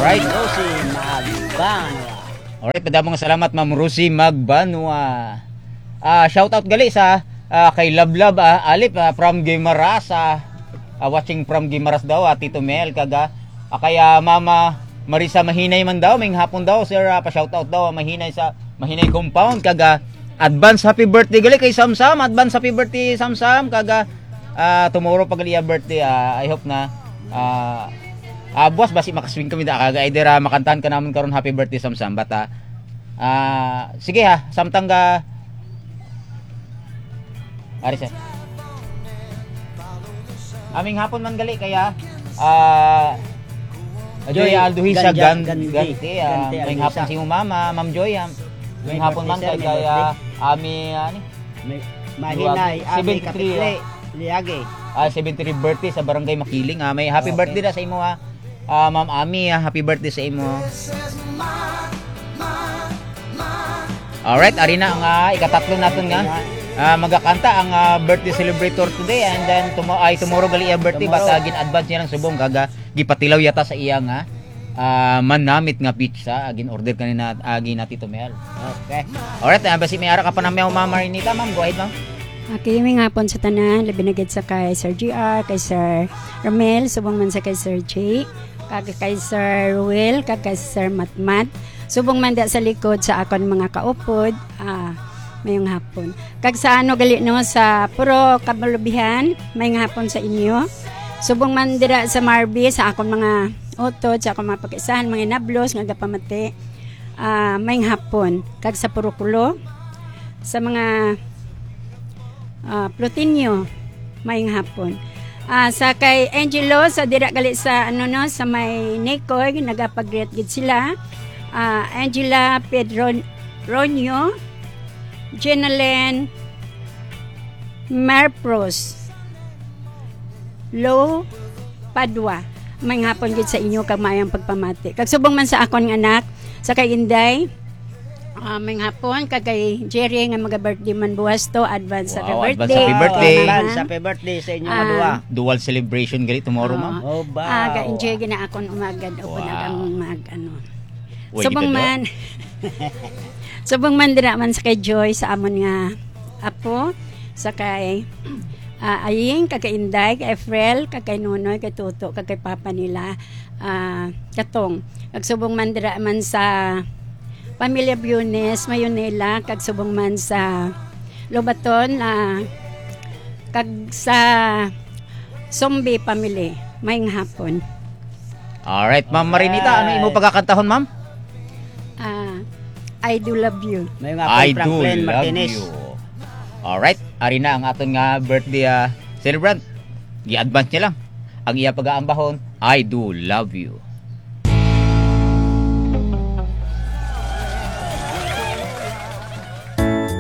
Alright. Rosie Magbanwa. Alright, padamong salamat Ma'am Rosie Magbanwa. Shout out gali sa kay Lablab Alip from Guimaras, watching from Guimaras daw, Tito Mel kaga kaya Mama Marisa Mahinay man daw, may hapon daw sir, pa shout out daw Mahinay sa Mahinay compound kaga advance happy birthday gali kay Samsam, advance happy birthday Samsam kaga tomorrow pag gali birthday. I hope na buwas basi makaswing kami da kaga either makantahan ka naman karon happy birthday Samsam bata. Sige samtang ga ari sir. Aming hapon man gali kaya Joy Alduhi sa ganti. May hapon si mo mama, Ma'am Joy. May hapon man kaya ami Mahinay, ami 73 Liage. 73 birthday sa Barangay Makiling. May happy birthday na sa imo Ma'am Ami, happy birthday sa imo. Alright, ari na ang ikatatlo natin nga. Magakanta ang birthday celebrator today and then tomorrow gali iya birthday basta gin advance niya ng subong kaga gipatilaw yata sa iya nga manamit nga pizza agin order kanina agi na Tito Mel. Okay. Alright, basi may ara ka pa na Ma'am Marinita, Ma'am. Go ahead, Ma'am. Okay, may hapon sa tanan, labi na gid sa kay Sir GR, kay Sir Ramel, subong man sa kay Sir J, kay Sir Will, kay Sir Matmat. Subong man da sa likod sa akon mga kaupod, mayong hapon. Kag sa gali no sa puro kabalubihan, mayong hapon sa inyo. Subong man dira sa Marby sa akon mga utod, sa akon mga pakisahan, mga nablos nga gapamati. Mayong hapon. Kag sa puro kulo, sa mga Plutinyo, mayong hapon. Sa kay Angelo sa dira gali sa sa may Nekoy nagapag-greet gid sila. Angela Pedronio, Jenalen Merpros, Lo Padua. May hapon gid sa inyo kag maayong pagpamati. Kag subong man sa akon nga anak sa kay Inday, may hapon kag kay Jerry nga maga-birthday man buwas to, advance happy birthday. Happy birthday. Happy birthday sa inyo madua. Dual celebration gali tomorrow, Ma'am. Ga-enjoy gina akon umagad o nagang subong man dira man sa kay Joy sa amon nga apo, sa kay Aying, kay Inday, kay Efrel, kay Nunoy, kay Tuto, kay papa nila Katong. Kag subong man dira man sa Pamilya Bunes, Mayonela, kag subong man sa Lobaton, kag sa Zombie Family. Mayong hapon. Alright, Ma'am Marinita, ano imo pagkakantahon, Ma'am? I do love you. I do love you. Alright, ari na ang aton nga birthday celebrant. Gi-advance niya lang ang iya pag-aambahon. I do love you.